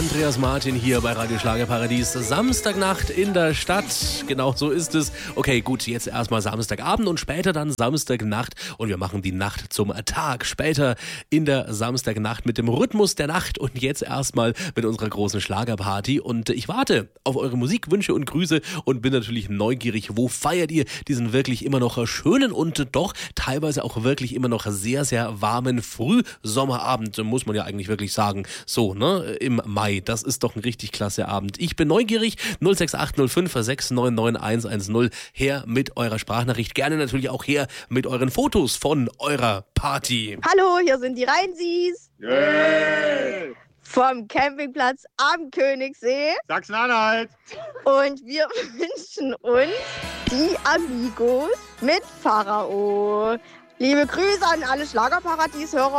Andreas Martin hier bei Radio Schlagerparadies. Samstagnacht in der Stadt, genau so ist es. Okay, gut, jetzt erstmal Samstagabend und später dann Samstagnacht. Und wir machen die Nacht zum Tag. Später in der Samstagnacht mit dem Rhythmus der Nacht und jetzt erstmal mit unserer großen Schlagerparty. Und ich warte auf eure Musikwünsche und Grüße und bin natürlich neugierig. Wo feiert ihr diesen wirklich immer noch schönen und doch teilweise auch wirklich immer noch sehr, sehr warmen Frühsommerabend, muss man ja eigentlich wirklich sagen. So, ne, im Mai. Das ist doch ein richtig klasse Abend. Ich bin neugierig. 06805 699 110. Her mit eurer Sprachnachricht. Gerne natürlich auch her mit euren Fotos von eurer Party. Hallo, hier sind die Rheinsies. Yeah. Vom Campingplatz am Königssee. Sachsen-Anhalt. Und wir wünschen uns die Amigos mit Pharao. Liebe Grüße an alle Schlagerparadies-Hörer.